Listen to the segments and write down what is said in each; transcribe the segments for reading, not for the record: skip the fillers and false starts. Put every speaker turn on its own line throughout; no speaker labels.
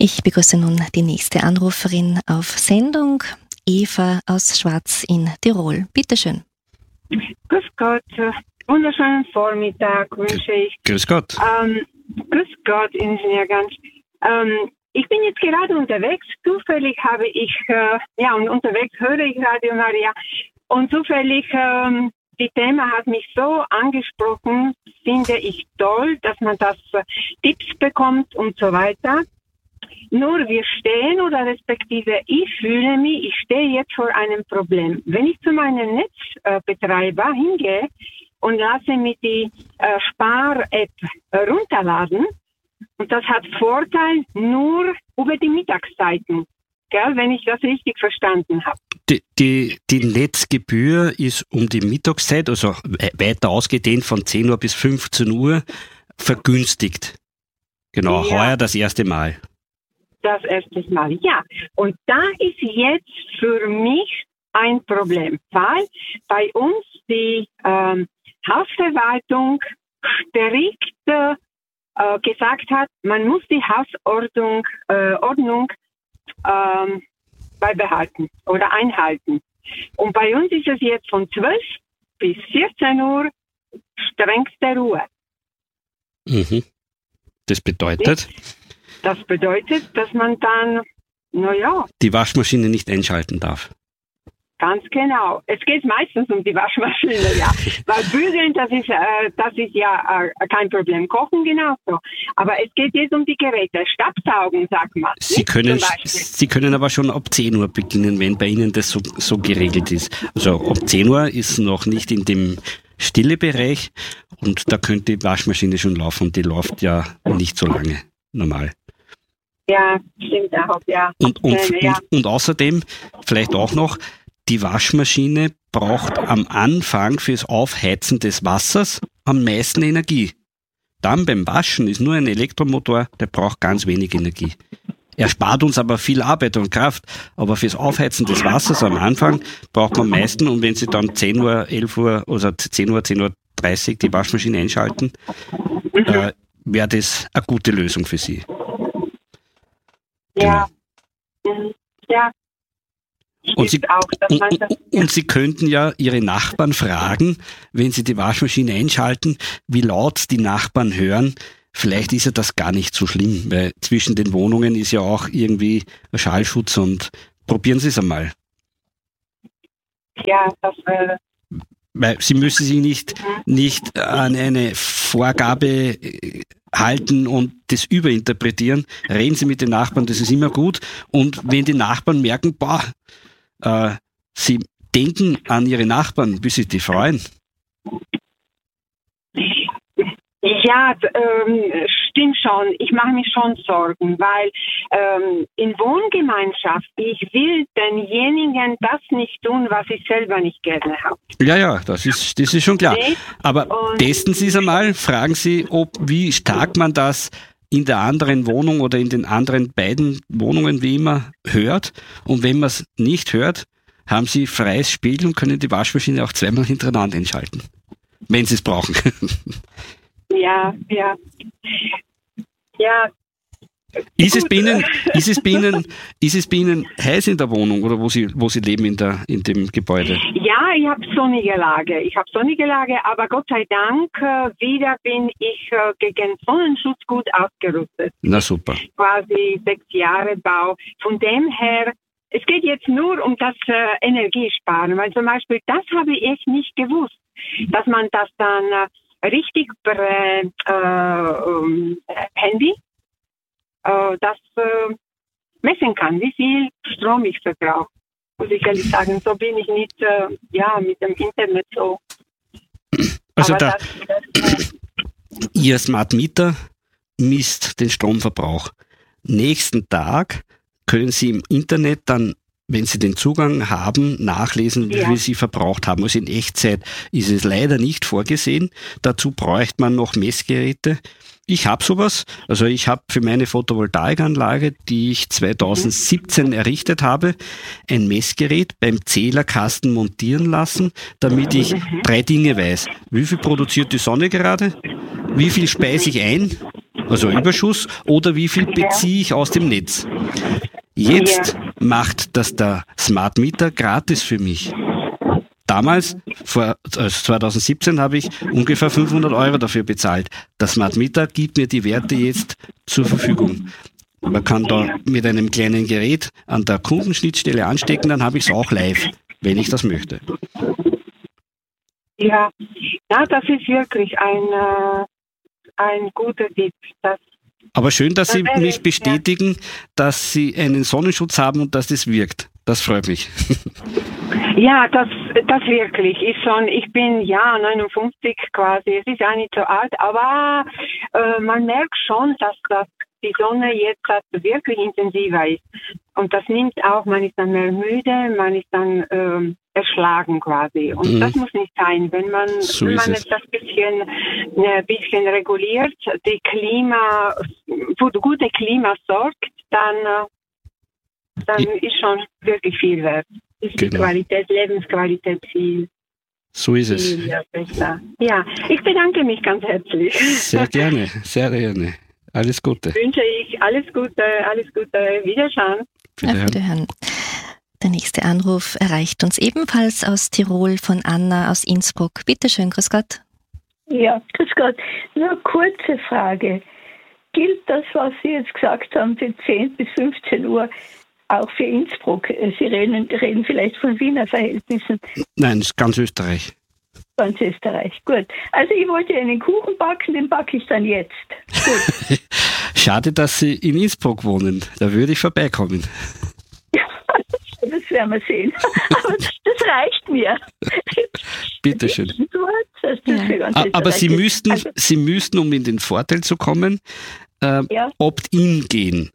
Ich begrüße nun die nächste Anruferin auf Sendung, Eva aus Schwaz in Tirol. Bitte schön.
Grüß Gott, wunderschönen Vormittag wünsche ich.
Grüß Gott.
Grüß Gott, Ingenieur Ganz. Ich bin jetzt gerade unterwegs. Zufällig habe ich, und unterwegs höre ich Radio Maria. Und zufällig, die Thema hat mich so angesprochen, finde ich toll, dass man das Tipps bekommt und so weiter. Nur wir stehen oder respektive ich fühle mich, ich stehe jetzt vor einem Problem. Wenn ich zu meinem Netzbetreiber hingehe und lasse mir die Spar-App runterladen, und das hat Vorteil nur über die Mittagszeiten, gell, wenn ich das richtig verstanden habe.
Die Netzgebühr ist um die Mittagszeit, also weiter ausgedehnt von 10 Uhr bis 15 Uhr, vergünstigt. Genau, ja. Heuer das erste Mal.
Das erste Mal, ja. Und da ist jetzt für mich ein Problem, weil bei uns die Hausverwaltung strikt gesagt hat, man muss die Hausordnung beibehalten oder einhalten. Und bei uns ist es jetzt von 12 bis 14 Uhr strengste Ruhe.
Mhm. Das bedeutet?
Das bedeutet, dass man dann,
die Waschmaschine nicht einschalten darf.
Ganz genau. Es geht meistens um die Waschmaschine, ja. Weil Bügeln, das ist ja kein Problem. Kochen genauso. Aber es geht jetzt um die Geräte. Staubsaugen, sagt man.
Sie können aber schon ab 10 Uhr beginnen, wenn bei Ihnen das so geregelt ist. Also ab 10 Uhr ist noch nicht in dem stille Bereich und da könnte die Waschmaschine schon laufen. Die läuft ja nicht so lange, normal.
Ja, stimmt auch, ja.
Und außerdem, vielleicht auch noch, die Waschmaschine braucht am Anfang fürs Aufheizen des Wassers am meisten Energie. Dann beim Waschen ist nur ein Elektromotor, der braucht ganz wenig Energie. Er spart uns aber viel Arbeit und Kraft, aber fürs Aufheizen des Wassers am Anfang braucht man am meisten, und wenn Sie dann 10 Uhr, 11 Uhr oder 10 Uhr, 10.30 Uhr die Waschmaschine einschalten, wäre das eine gute Lösung für Sie.
Ja.
Genau.
Ja.
Und Sie könnten ja Ihre Nachbarn fragen, wenn Sie die Waschmaschine einschalten, wie laut die Nachbarn hören. Vielleicht ist ja das gar nicht so schlimm, weil zwischen den Wohnungen ist ja auch irgendwie ein Schallschutz, und probieren Sie es einmal.
Ja, das wäre...
Weil Sie müssen sich nicht an eine Vorgabe halten und das überinterpretieren. Reden Sie mit den Nachbarn, das ist immer gut. Und wenn die Nachbarn merken, Sie denken an Ihre Nachbarn, wie Sie die freuen.
Ja, stimmt schon. Ich mache mir schon Sorgen, weil in Wohngemeinschaft, ich will denjenigen das nicht tun, was ich selber nicht gerne habe.
Ja, das ist schon klar. Aber testen Sie es einmal, fragen Sie, wie stark man das in der anderen Wohnung oder in den anderen beiden Wohnungen wie immer hört. Und wenn man es nicht hört, haben Sie freies Spiel und können die Waschmaschine auch zweimal hintereinander einschalten, wenn Sie es brauchen.
Ja.
Ist es bei Ihnen heiß in der Wohnung oder wo Sie leben in dem Gebäude?
Ja, ich habe sonnige Lage, aber Gott sei Dank wieder bin ich gegen Sonnenschutz gut ausgerüstet.
Na super.
Quasi 6 Jahre Bau. Von dem her, es geht jetzt nur um das Energiesparen, weil zum Beispiel das habe ich echt nicht gewusst, dass man das dann richtig per Handy das messen kann, wie viel Strom ich verbrauche. Muss ich ehrlich sagen, so bin ich nicht mit dem Internet so.
Also Ihr Smart Meter misst den Stromverbrauch. Nächsten Tag können Sie im Internet dann, wenn Sie den Zugang haben, nachlesen, wie viel Sie verbraucht haben. Also in Echtzeit ist es leider nicht vorgesehen. Dazu bräuchte man noch Messgeräte. Ich habe sowas. Also ich habe für meine Photovoltaikanlage, die ich 2017 errichtet habe, ein Messgerät beim Zählerkasten montieren lassen, damit ich 3 Dinge weiß. Wie viel produziert die Sonne gerade? Wie viel speise ich ein? also Überschuss, oder wie viel beziehe ich aus dem Netz. Jetzt macht das der Smart Meter gratis für mich. Damals, 2017, habe ich ungefähr 500 € dafür bezahlt. Der Smart Meter gibt mir die Werte jetzt zur Verfügung. Man kann da mit einem kleinen Gerät an der Kundenschnittstelle anstecken, dann habe ich es auch live, wenn ich das möchte.
Ja, das ist wirklich ein guter Tipp.
Aber schön, dass Sie mich bestätigen, dass Sie einen Sonnenschutz haben und dass das wirkt. Das freut mich.
Ja, das wirklich ist schon, ich bin 59 quasi, es ist ja nicht so alt, aber man merkt schon, dass die Sonne jetzt wirklich intensiver ist. Und das nimmt auch, man ist dann mehr müde, man ist dann erschlagen quasi. Und das muss nicht sein. Wenn man das bisschen reguliert, für das gute Klima sorgt, dann ist schon wirklich viel wert. Ist die Qualität, Lebensqualität viel.
So ist es.
Besser. Ja, ich bedanke mich ganz herzlich.
Sehr gerne, sehr gerne. Alles Gute.
Wünsche ich alles Gute. Wiederschauen.
Auf Wiederhören. Der nächste Anruf erreicht uns ebenfalls aus Tirol von Anna aus Innsbruck. Bitte schön, grüß Gott.
Ja, grüß Gott. Nur eine kurze Frage. Gilt das, was Sie jetzt gesagt haben, für 10 bis 15 Uhr auch für Innsbruck? Sie reden vielleicht von Wiener Verhältnissen.
Nein, das ist ganz Österreich.
Ganz Österreich, gut. Also ich wollte einen Kuchen backen, den backe ich dann jetzt. Gut.
Schade, dass Sie in Innsbruck wohnen. Da würde ich vorbeikommen.
Ja, das werden wir sehen. Aber das reicht mir.
Bitte schön.
Ja.
Aber Sie müssten, um in den Vorteil zu kommen, Opt-in gehen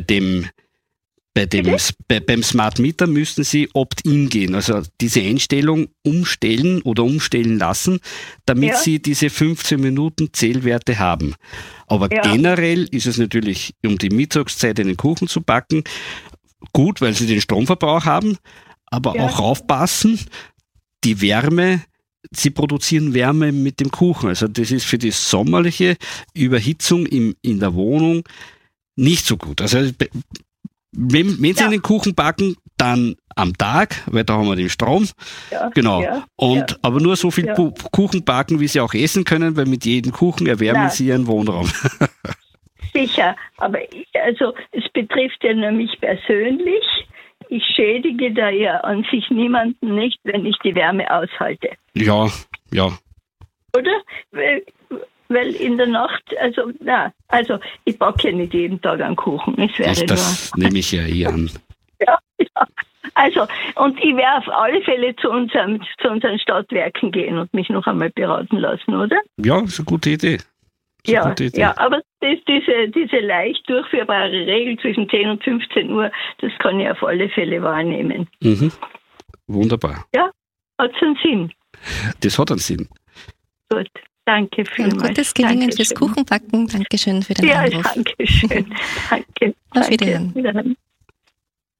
beim Smart Meter müssten Sie Opt-in gehen, also diese Einstellung umstellen oder umstellen lassen, damit Sie diese 15 Minuten Zählwerte haben. Aber generell ist es natürlich, um die Mittagszeit einen Kuchen zu backen, gut, weil Sie den Stromverbrauch haben, aber auch aufpassen, die Wärme, Sie produzieren Wärme mit dem Kuchen. Also das ist für die sommerliche Überhitzung in der Wohnung nicht so gut. Also wenn Sie einen Kuchen backen, dann am Tag, weil da haben wir den Strom. Ja, genau. Aber nur so viel Kuchen backen, wie Sie auch essen können, weil mit jedem Kuchen erwärmen Sie Ihren Wohnraum.
Sicher, aber es betrifft ja nur mich persönlich. Ich schädige da ja an sich niemanden nicht, wenn ich die Wärme aushalte. Ja. Oder? Weil in der Nacht, ich backe ja nicht jeden Tag einen Kuchen.
Das nehme ich ja eh an.
Ja. Also, und ich werde auf alle Fälle zu unseren Stadtwerken gehen und mich noch einmal beraten lassen, oder?
Ja, ist eine gute Idee.
Ja, aber diese leicht durchführbare Regel zwischen 10 und 15 Uhr, das kann ich auf alle Fälle wahrnehmen.
Mhm. Wunderbar.
Ja, hat es einen Sinn.
Das hat einen Sinn.
Gut. Danke vielmals.
Ein gutes Gelingen fürs Kuchenbacken. Dankeschön für den Anruf.
Ja, danke schön. Danke.
Auf Wiederhören.